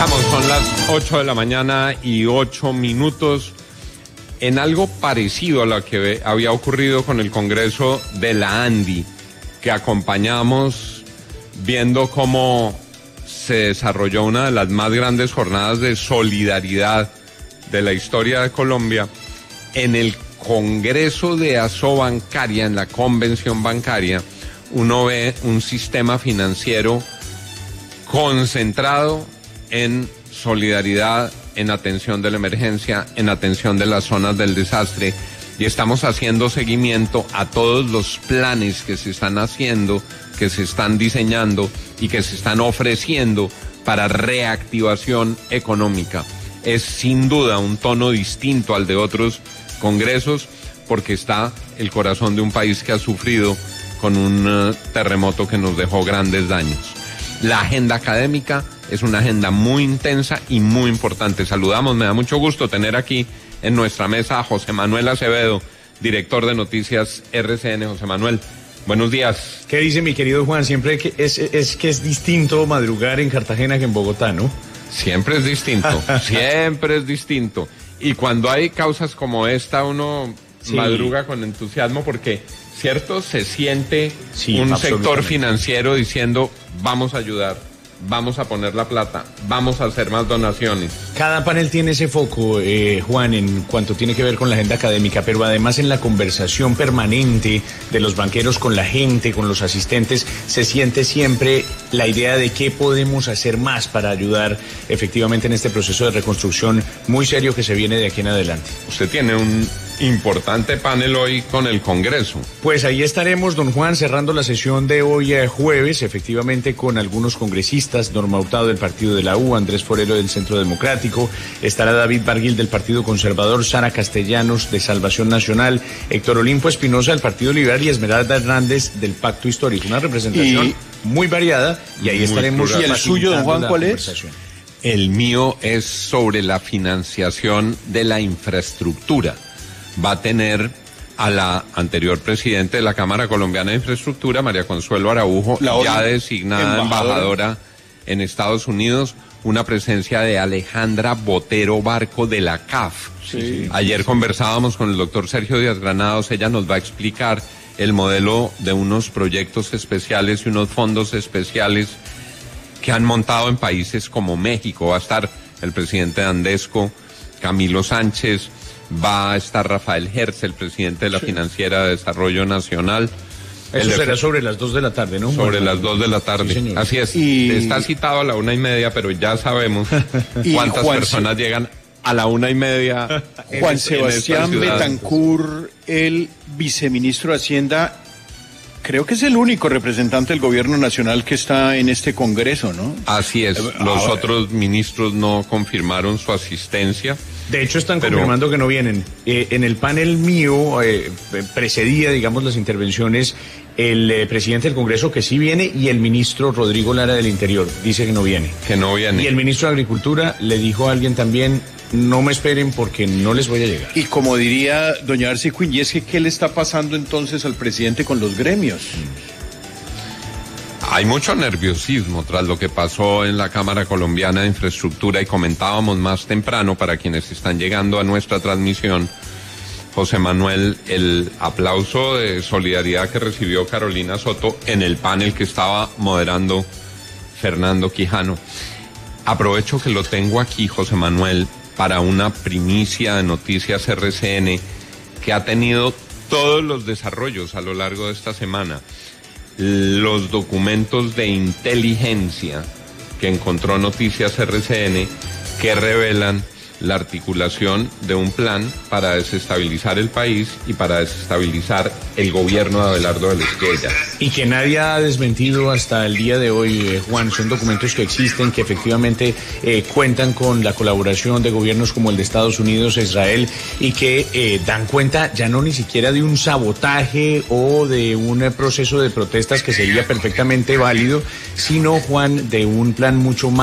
Regresamos, son las 8 de la mañana y 8 minutos. En algo parecido a lo que había ocurrido con el Congreso de la ANDI, que acompañamos viendo cómo se desarrolló una de las más grandes jornadas de solidaridad de la historia de Colombia, en el Congreso de Asobancaria, en la convención bancaria, uno ve un sistema financiero concentrado en solidaridad, en atención de la emergencia, en atención de las zonas del desastre, y estamos haciendo seguimiento a todos los planes que se están haciendo, que se están diseñando y que se están ofreciendo para reactivación económica. Es sin duda un tono distinto al de otros congresos, porque está el corazón de un país que ha sufrido con un terremoto que nos dejó grandes daños. La agenda académica es una agenda muy intensa y muy importante. Saludamos, me da mucho gusto tener aquí en nuestra mesa a José Manuel Acevedo, director de Noticias RCN. José Manuel, buenos días. ¿Qué dice mi querido Juan? Siempre que es distinto madrugar en Cartagena que en Bogotá, ¿no? Siempre es distinto, siempre es distinto. Y cuando hay causas como esta, uno madruga con entusiasmo porque, ¿cierto? Se siente un sector financiero diciendo, vamos a ayudar, vamos a poner la plata, vamos a hacer más donaciones. Cada panel tiene ese foco, Juan, en cuanto tiene que ver con la agenda académica, pero además en la conversación permanente de los banqueros con la gente, con los asistentes, se siente siempre la idea de qué podemos hacer más para ayudar efectivamente en este proceso de reconstrucción muy serio que se viene de aquí en adelante. Usted tiene un importante panel hoy con el Congreso. Pues ahí estaremos, don Juan, cerrando la sesión de hoy jueves, efectivamente con algunos congresistas, Norma Hurtado del Partido de la U, Andrés Forero del Centro Democrático, estará David Barguil del Partido Conservador, Sara Castellanos de Salvación Nacional, Héctor Olimpo Espinosa del Partido Liberal y Esmeralda Hernández del Pacto Histórico. Una representación muy variada y ahí estaremos. ¿Y el suyo, don Juan, cuál es? El mío es sobre la financiación de la infraestructura. Va a tener a la anterior presidente de la Cámara Colombiana de Infraestructura, María Consuelo Araujo, ya designada embajadora en Estados Unidos, una presencia de Alejandra Botero Barco de la CAF. Ayer conversábamos con el doctor Sergio Díaz Granados, ella nos va a explicar el modelo de unos proyectos especiales y unos fondos especiales que han montado en países como México. Va a estar el presidente de Andesco, Camilo Sánchez, va a estar Rafael Hertz, el presidente de la Financiera de Desarrollo Nacional. Eso será sobre las 2 de la tarde, ¿no? Sobre las 2 de la tarde, sí, así es. Está citado a la 1:30, pero ya sabemos cuántas personas llegan a la 1:30. Juan Sebastián Betancur, el viceministro de Hacienda, creo que es el único representante del gobierno nacional que está en este Congreso, ¿no? Así es, los otros ministros no confirmaron su asistencia. De hecho, están confirmando que no vienen. En el panel mío precedía, digamos, las intervenciones el presidente del Congreso, que sí viene, y el ministro Rodrigo Lara del Interior dice que no viene. Que no viene. Y el ministro de Agricultura le dijo a alguien también, no me esperen porque no les voy a llegar. Y como diría doña Arcy Quinn, ¿qué le está pasando entonces al presidente con los gremios? Hay mucho nerviosismo tras lo que pasó en la Cámara Colombiana de Infraestructura, y comentábamos más temprano, para quienes están llegando a nuestra transmisión, José Manuel, el aplauso de solidaridad que recibió Carolina Soto en el panel que estaba moderando Fernando Quijano. Aprovecho que lo tengo aquí, José Manuel, para una primicia de Noticias RCN que ha tenido todos los desarrollos a lo largo de esta semana. Los documentos de inteligencia que encontró Noticias RCN que revelan la articulación de un plan para desestabilizar el país y para desestabilizar el gobierno de Abelardo de la Espriella. Y que nadie ha desmentido hasta el día de hoy, Juan. Son documentos que existen, que efectivamente cuentan con la colaboración de gobiernos como el de Estados Unidos, Israel, y que dan cuenta ya no ni siquiera de un sabotaje o de un proceso de protestas que sería perfectamente válido, sino, Juan, de un plan mucho más